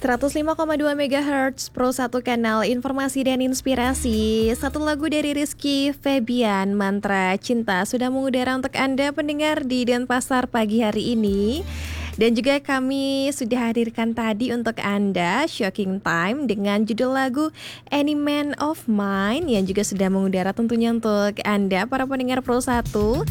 105,2 MHz Pro 1 kanal informasi dan inspirasi. Satu lagu dari Rizky Febian, Mantra Cinta, sudah mengudara untuk Anda pendengar di Denpasar pagi hari ini. Dan juga kami sudah hadirkan tadi untuk Anda Shocking Time dengan judul lagu Any Man of Mine yang juga sudah mengudara tentunya untuk Anda para pendengar Pro 1.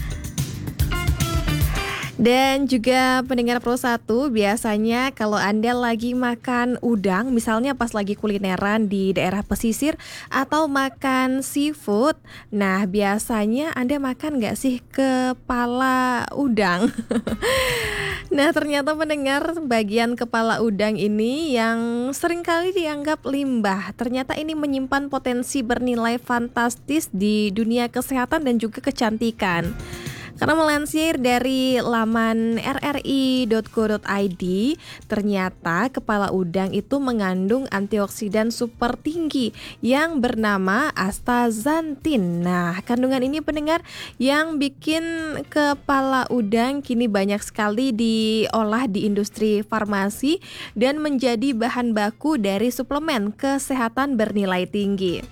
Dan juga pendengar Pro 1, biasanya kalau Anda lagi makan udang, misalnya pas lagi kulineran di daerah pesisir atau makan seafood, nah biasanya Anda makan nggak sih kepala udang? Nah ternyata pendengar, bagian kepala udang ini yang seringkali dianggap limbah, ternyata ini menyimpan potensi bernilai fantastis di dunia kesehatan dan juga kecantikan. Karena melansir dari laman rri.co.id, ternyata kepala udang itu mengandung antioksidan super tinggi yang bernama astaxanthin. Nah, kandungan ini pendengar yang bikin kepala udang kini banyak sekali diolah di industri farmasi dan menjadi bahan baku dari suplemen kesehatan bernilai tinggi.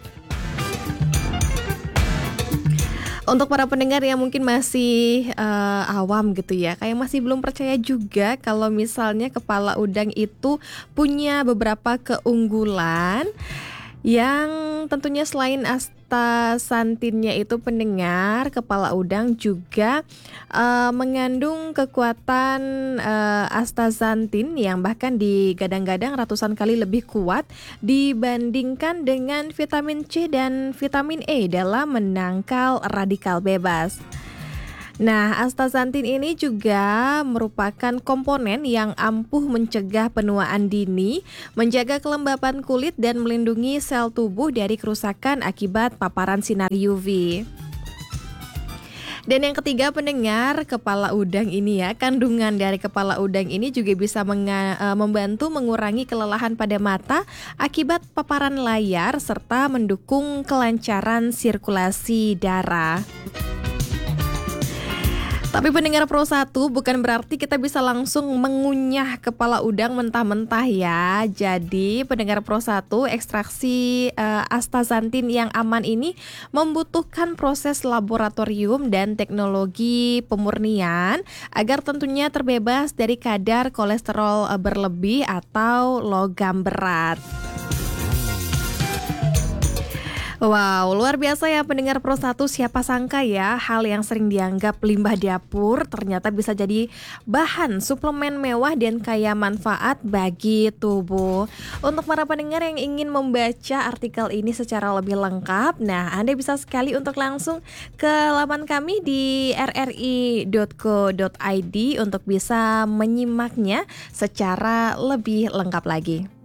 Untuk para pendengar yang mungkin masih awam gitu ya, kayak masih belum percaya juga kalau misalnya kepala udang itu punya beberapa keunggulan yang tentunya selain astaxanthinnya itu pendengar, kepala udang juga mengandung kekuatan astaxanthin yang bahkan digadang-gadang ratusan kali lebih kuat dibandingkan dengan vitamin C dan vitamin E dalam menangkal radikal bebas. Nah, astaxanthin ini juga merupakan komponen yang ampuh mencegah penuaan dini, menjaga kelembapan kulit dan melindungi sel tubuh dari kerusakan akibat paparan sinar UV. Dan yang ketiga pendengar, kepala udang ini ya, kandungan dari kepala udang ini juga bisa membantu mengurangi kelelahan pada mata akibat paparan layar serta mendukung kelancaran sirkulasi darah. Tapi pendengar Pro 1, bukan berarti kita bisa langsung mengunyah kepala udang mentah-mentah ya. Jadi pendengar Pro 1, ekstraksi astaxanthin yang aman ini membutuhkan proses laboratorium dan teknologi pemurnian agar tentunya terbebas dari kadar kolesterol berlebih atau logam berat. Wow, luar biasa ya pendengar Pro 1, siapa sangka ya hal yang sering dianggap limbah dapur ternyata bisa jadi bahan suplemen mewah dan kaya manfaat bagi tubuh. Untuk para pendengar yang ingin membaca artikel ini secara lebih lengkap, nah Anda bisa sekali untuk langsung ke laman kami di rri.co.id untuk bisa menyimaknya secara lebih lengkap lagi.